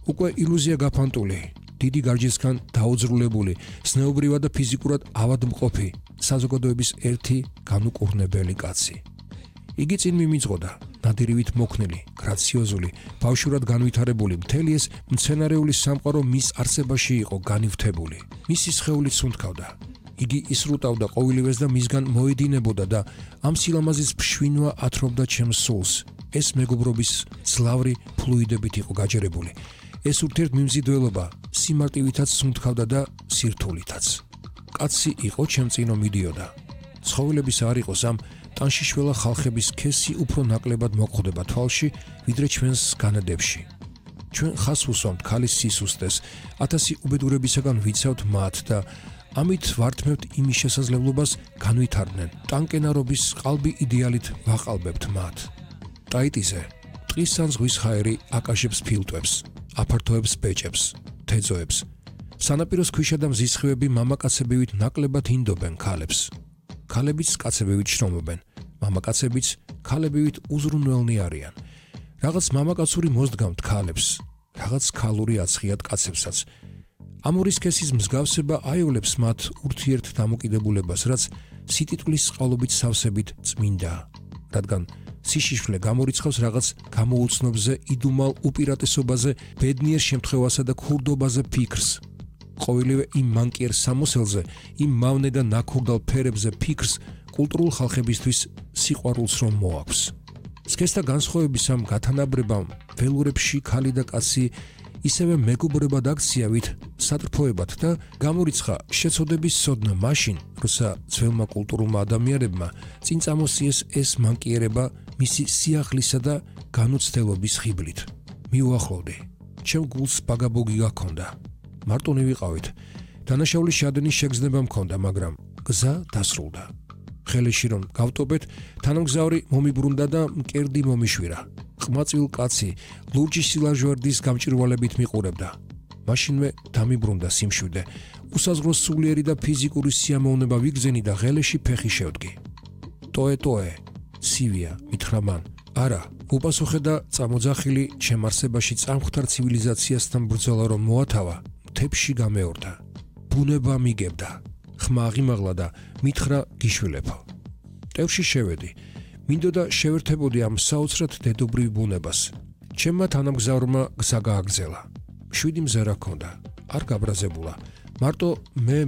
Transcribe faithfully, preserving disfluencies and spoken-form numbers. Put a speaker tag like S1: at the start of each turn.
S1: უკვე ილუზია გაფანტული, დიდი გარჯისგან დაუძრულებული, ზნეობრივად და ფიზიკურად ავადმყოფი, საზოგადოების ერთი განუკურნებელი კაცი. იგი წინ მიმიძღოდა, ნადირივით მოქნილი, გრაციოზული, ბავშვურად განვითარებული, მთელი ეს მცენარეული სამყარო მის არსებაში იყო განივთებული. მისი სხეული სუნთქავდა. იგი ისრუტავდა ყოველივეს და მისგან მოედინებოდა და ამ სილამაზის ფშვინვა ათრობდა ჩემს სულს. ეს მეგობრობის ძლავრი ფლუიდებით იყო გაჯერებული. ეს ურთიერთმიმზიდველობა სიმარტივითაც სუნთქავდა და სირთულითაც. კაცი იყო ჩემ წინო მიდიოდა. ცხოველების არ იყოს ამ ტანშიშველა ხალხების სქესი უფრო ნაკლებად მოხვდება თვალში, ვიდრე ჩვენს განადებში. ჩვენ ხას უსვამთ ქალის სისუსტეს, ათასი უბედურებისაგან ვიცავთ მათ და ამით ვართმევთ იმის შესაძლებლობას განვითარდნენ. ტანკენარობის ყალბი იდეალით ვაყალბებთ მათ. ტაიტიზე ტყის ან ზღვის ჰაერი აკაშებს ფილტვებს, აფართოებს ბეჭებს, თეძოებს. სანაპიროს ქვიშა და მზის სხივები მამაკაცებივით ნაკლებად ინდობენ ქალებს. ქალებიც კაცებივით შრომობენ, მამაკაცებიც ქალებივით უზრუნველნი არიან. რაღაც მამაკაცური მოსდგამთ ქალებს, რაღაც ქალური აცხიათ კაცებსაც. ამური სქესის მსგავსება აიოლებს მათ ურთიერთ დამოკიდებულებას, რაც სიტიტულის წყალობით სავსებით წმინდა, რადგან სიშიშვლე გამორიცხავს რაღაც გამოუცნობზე, იდუმალ უპირატესობაზე, ბედნიერ შემთხვევასა და ქურდობაზე ფიქრს. ყოველივე იმ მანკიერ სამოსელზე, იმ მავნე და ნაქურდალ ფერებზე ფიქრს კულტურულ ხალხებისთვის სიყვარულს რომ მოაქვს. სქესთა განსხვავების ამ გათანაბრებამ ველურებში ქალი და კაცი ისევე მეგობრებად აქციავით სატრფოებად და გამორიცხა შეცოდების სოდნა მაშინ, როცა ძველმა კულტურულმა ადამიანებმა წინ წამოსიეს ეს მანკიერება მისი სიახლისა და განუცდელობის ხიბლით. მიუახლოვდი, ჩემ გულს ბაგაბოგი გაქონდა. მარტონი ვიყავით. დანაშაულის შადენის შეგრძნება მქონდა, მაგრამ გზა დასრულდა. ხელეში რომ გავტობეთ, თანამგზავრი მომიბრუნდა და მკერდი მომიშვირა. ყმაწვილ კაცი ლურჯი სილაჟვარდის გამჭირვალებით მიყურებდა. მაშინვე დამიბრუნდა სიმშვიდე. უსაზღრო სულიერი და ფიზიკური სიამოვნება ვიგზენი და ღელეში ფეხი შევდგი. ტოე ტოე, სივია, მითხრა მან. არა, უპასუხე და წამოძახილი ჩემ არსებაში წამختარ ცივილიზაციასთან ბრძოლა რომ მოათავა, მთებში გამეორდა. ბუნება მიგებდა. ხმა აღიმაღლა და მითხრა გიშვილებო. ტევში შევედი. მინდოდა შევერთებოდი ამ საოცრად დედობრივ ბუნებას. ჩემმა თანამგზავრმა გზა გააგრძელა. შვიდი მზერა ჰქონდა. არ გაბრაზებულა. მარტო მე